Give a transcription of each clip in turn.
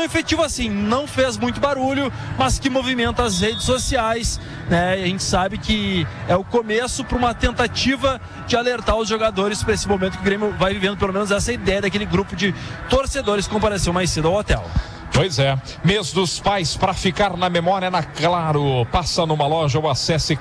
tão efetivo assim, não fez muito barulho, mas que movimenta as redes sociais, né? E a gente sabe que é o começo para uma tentativa de alertar os jogadores para esse momento que o Grêmio vai vivendo, pelo menos essa ideia daquele grupo de torcedores que compareceu mais cedo ao hotel. Pois é, mês dos pais para ficar na memória na Claro. Passa numa loja ou acesse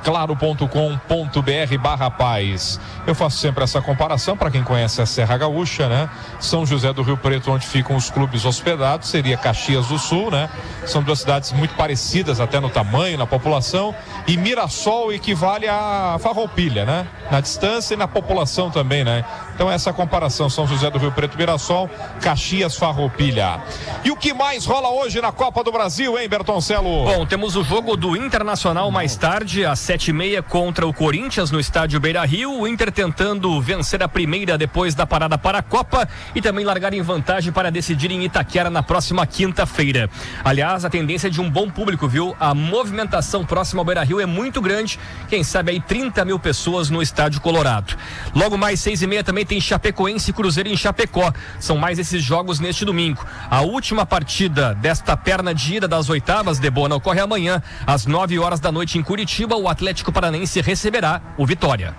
claro.com.br/pais. Eu faço sempre essa comparação para quem conhece a Serra Gaúcha, né? São José do Rio Preto, onde ficam os clubes hospedados, seria Caxias do Sul, né? São duas cidades muito parecidas até no tamanho, na população, e Mirassol equivale a Farroupilha, né? Na distância e na população também, né? Então essa comparação, São José do Rio Preto, Mirassol, Caxias, Farroupilha. E o que mais rola hoje na Copa do Brasil, hein, Bertoncello? Bom, temos o jogo do Internacional mais tarde, às 7h30, contra o Corinthians no estádio Beira-Rio. O Inter tentando vencer a primeira depois da parada para a Copa e também largar em vantagem para decidir em Itaquera na próxima quinta-feira. Aliás, a tendência é de um bom público, viu? A movimentação próxima ao Beira-Rio é muito grande, quem sabe aí 30 mil pessoas no estádio Colorado. Logo mais 6h30 também tem Chapecoense e Cruzeiro em Chapecó. São mais esses jogos neste domingo. A última partida desta perna de ida das oitavas de Bona ocorre amanhã, às 9h da noite em Curitiba. O Atlético Paranaense receberá o Vitória.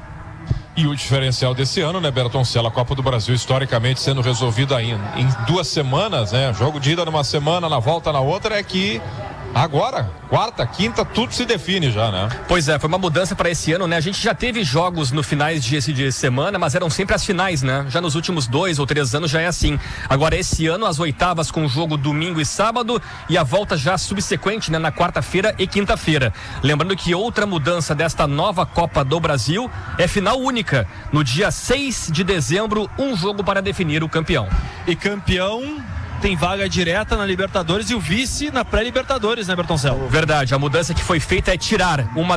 E o diferencial desse ano, né, Bertoncello, a Copa do Brasil historicamente sendo resolvida em 2 semanas, né? Jogo de ida numa semana, na volta na outra, é que agora, quarta, quinta, tudo se define já, né? Pois é, foi uma mudança para esse ano, né? A gente já teve jogos no finais de semana, mas eram sempre as finais, né? Já nos últimos 2 ou 3 anos já é assim. Agora esse ano as oitavas com jogo domingo e sábado e a volta já subsequente, né? Na quarta-feira e quinta-feira. Lembrando que outra mudança desta nova Copa do Brasil é final única. No dia 6 de dezembro, um jogo para definir o campeão. E campeão tem vaga direta na Libertadores e o vice na pré-Libertadores, né, Bertoncello? Verdade, a mudança que foi feita é tirar uma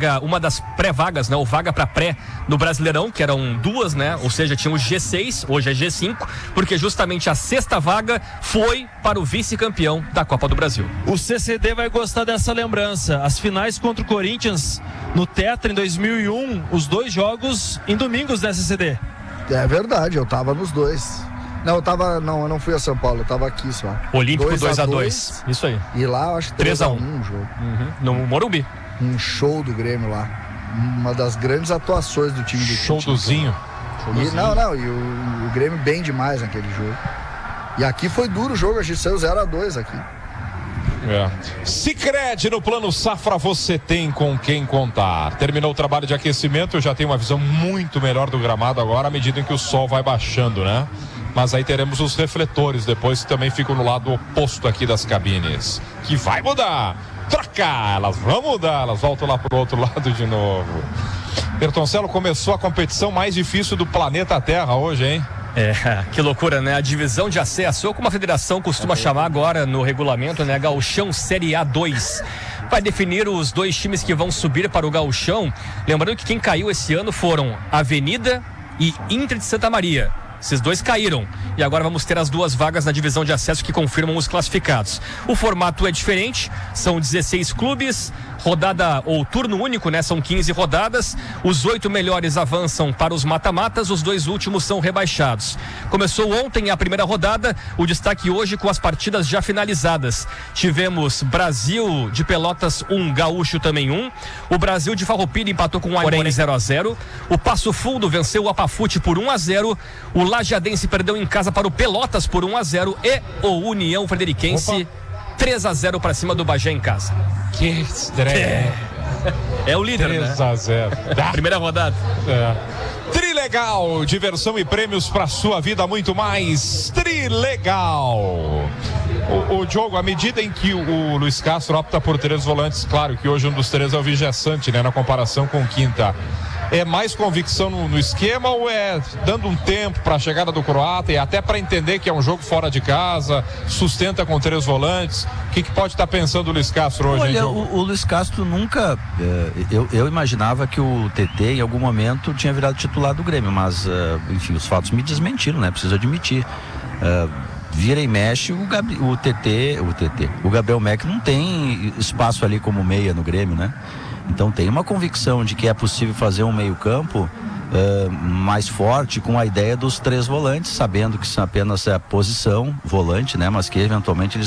das pré-vagas, né, ou vaga para pré no Brasileirão, que eram 2, né, ou seja, tinha o G6, hoje é G5, porque justamente a 6ª vaga foi para o vice-campeão da Copa do Brasil. O CCD vai gostar dessa lembrança, as finais contra o Corinthians no Tetra em 2001, os 2 jogos em domingos da CCD. É verdade, eu tava nos 2. Não, eu não fui a São Paulo, eu tava aqui só. Olímpico 2-2. Isso aí. E lá eu acho 3-1 o jogo. No Morumbi. Um show do Grêmio lá. Uma das grandes atuações do time do Show do Zinho. E o Grêmio bem demais naquele jogo. E aqui foi duro o jogo, a gente saiu 0-2 aqui. Sicredi, no Plano Safra você tem com quem contar. Terminou o trabalho de aquecimento, eu já tenho uma visão muito melhor do gramado agora, à medida em que o sol vai baixando, né? Mas aí teremos os refletores depois, que também ficam no lado oposto aqui das cabines, que vai mudar. Troca, elas vão mudar, elas voltam lá pro outro lado de novo. Bertoncello, começou a competição mais difícil do planeta Terra hoje, hein? Que loucura, né? A divisão de acesso, ou como a federação costuma chamar agora no regulamento, né? Gauchão Série A2. Vai definir os 2 times que vão subir para o Gauchão. Lembrando que quem caiu esse ano foram Avenida e Inter de Santa Maria. Esses 2 caíram e agora vamos ter as 2 vagas na divisão de acesso que confirmam os classificados. O formato é diferente, são 16 clubes, rodada ou turno único, né? São 15 rodadas, os 8 melhores avançam para os mata-matas, os 2 últimos são rebaixados. Começou ontem a primeira rodada, o destaque hoje com as partidas já finalizadas. Tivemos Brasil de Pelotas 1, Gaúcho também 1, o Brasil de Farroupilha empatou com o Aimoré 0-0, o Passo Fundo venceu o Apafute por 1-0, o Lajeadense perdeu em casa para o Pelotas por 1-0 e o União Frederiquense 3-0 para cima do Bagé em casa. Que estreia. É o líder, 3-0. Primeira rodada. Trilegal, diversão e prêmios para sua vida, muito mais. Trilegal. O Diogo, à medida em que o Luiz Castro opta por 3 volantes, claro que hoje um dos 3 é o Vijaçante, né, na comparação com o Quinta. É mais convicção no esquema ou é dando um tempo para a chegada do croata e até para entender que é um jogo fora de casa, sustenta com 3 volantes? O que pode estar pensando o Luiz Castro hoje? Olha, o Luiz Castro nunca... Eu imaginava que o TT em algum momento tinha virado titular do Grêmio, mas enfim, os fatos me desmentiram, né? Preciso admitir. Vira e mexe, o Gabriel Mack não tem espaço ali como meia no Grêmio, né? Então tem uma convicção de que é possível fazer um meio-campo mais forte com a ideia dos 3 volantes, sabendo que isso apenas é a posição volante, né? Mas que eventualmente eles